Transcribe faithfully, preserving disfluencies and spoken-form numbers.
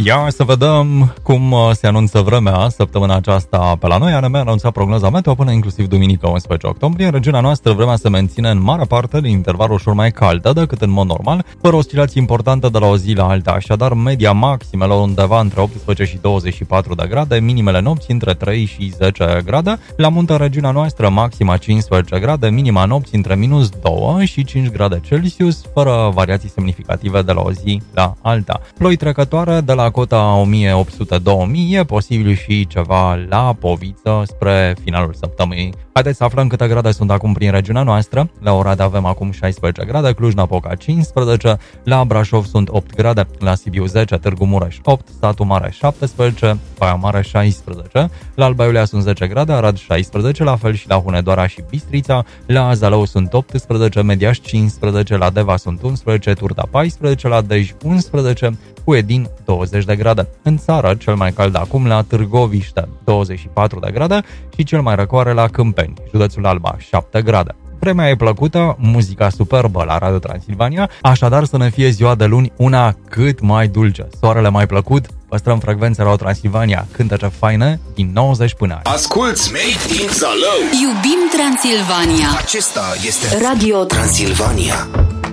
Ia să vedem cum se anunță vremea săptămâna aceasta pe la noi. A N M a anunțat prognoza meteo până inclusiv duminică unsprezece octombrie. În regiunea noastră vremea se menține în mare parte din interval ușor mai caldă decât în mod normal, fără oscilații importante de la o zi la alta. Așadar, media maximelor undeva între optsprezece și douăzeci și patru de grade, minimele nopți între trei și zece grade. La munte, în regiunea noastră, maxima cincisprezece grade, minima nopți între minus doi și cinci grade Celsius, fără variații semnificative de la o zi la alta. Ploi trecătoare de la cota o mie opt sute - două mii, e posibil și ceva la Poviță spre finalul săptămânii. Haideți să aflăm câte grade sunt acum prin regiunea noastră. La Oradea avem acum șaisprezece grade, Cluj-Napoca cincisprezece, la Brașov sunt opt grade, la Sibiu zece, Târgu Mureș opt, Satu Mare șaptesprezece, Baia Mare șaisprezece, la Alba Iulia sunt zece grade, Arad șaisprezece, la fel și la Hunedoara și Bistrița, la Zalău sunt optsprezece, Mediaș cincisprezece, la Deva sunt unsprezece, Turda paisprezece, la Dej unsprezece, Huedin douăzeci de grade. În țară, cel mai cald acum la Târgoviște, douăzeci și patru de grade și cel mai răcoare la Câmpeni, județul Alba, șapte grade. Vremea e plăcută, muzica superbă la Radio Transilvania, așadar să ne fie ziua de luni una cât mai dulce. Soarele mai plăcut, păstrăm frecvența la Transilvania, cântece faine din nouăzeci până azi. Asculți Made in Zalău. Iubim Transilvania. Acesta este Radio Transilvania.